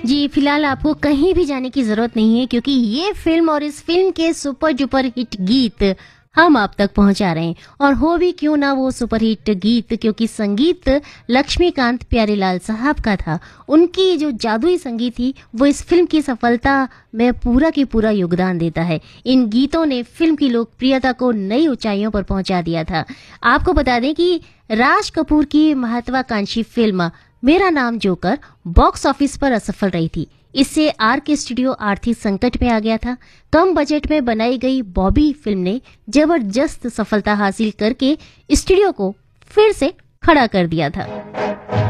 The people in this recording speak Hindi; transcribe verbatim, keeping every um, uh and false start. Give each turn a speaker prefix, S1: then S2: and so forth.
S1: जी, फिलहाल आपको कहीं भी जाने की ज़रूरत नहीं है क्योंकि ये फ़िल्म और इस फ़िल्म के सुपर डुपर हिट गीत हम आप तक पहुंचा रहे हैं। और हो भी क्यों ना वो सुपर हिट गीत, क्योंकि संगीत लक्ष्मीकांत प्यारेलाल साहब का था। उनकी जो जादुई संगीत थी वो इस फ़िल्म की सफलता में पूरा की पूरा योगदान देता है। इन गीतों ने फ़िल्म की लोकप्रियता को नई ऊंचाइयों पर पहुंचा दिया था। आपको बता दें कि राज कपूर की महत्वाकांक्षी फ़िल्म मेरा नाम जोकर बॉक्स ऑफिस पर असफल रही थी। इससे आर के स्टूडियो आर्थिक संकट में आ गया था। कम बजट में बनाई गई बॉबी फिल्म ने जबरदस्त सफलता हासिल करके स्टूडियो को फिर से खड़ा कर दिया था।